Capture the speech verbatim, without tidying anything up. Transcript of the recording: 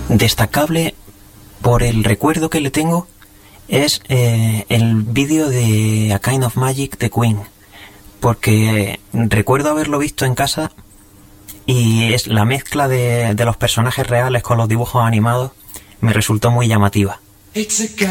Destacable por el recuerdo que le tengo es eh, el vídeo de A Kind of Magic de Queen, porque recuerdo haberlo visto en casa y es la mezcla de, de los personajes reales con los dibujos animados me resultó muy llamativa.